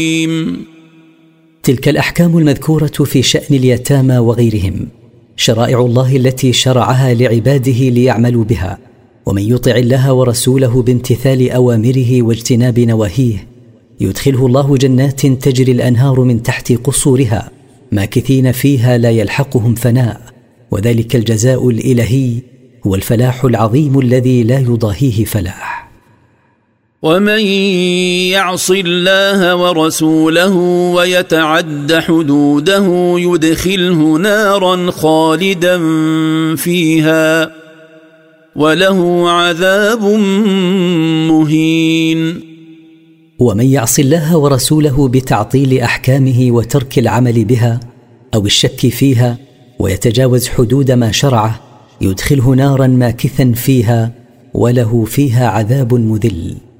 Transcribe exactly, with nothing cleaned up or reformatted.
تلك الأحكام المذكورة في شأن اليتامى وغيرهم شرائع الله التي شرعها لعباده ليعملوا بها، ومن يطع الله ورسوله بامتثال أوامره واجتناب نواهيه يدخله الله جنات تجري الأنهار من تحت قصورها ماكثين فيها لا يلحقهم فناء، وذلك الجزاء الإلهي هو الفلاح العظيم الذي لا يضاهيه فلاح. ومن يعص الله ورسوله ويتعد حدوده يدخله نارا خالدا فيها وله عذاب مهين. ومن يعص الله ورسوله بتعطيل أحكامه وترك العمل بها أو الشك فيها ويتجاوز حدود ما شرعه يدخله نارا ماكثا فيها وله فيها عذاب مذل.